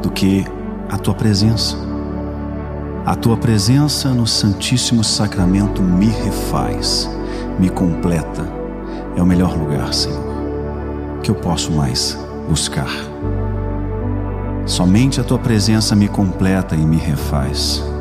do que a Tua presença. A Tua presença no Santíssimo Sacramento me refaz, me completa. É o melhor lugar, Senhor, que eu posso mais buscar. Somente a Tua presença me completa e me refaz.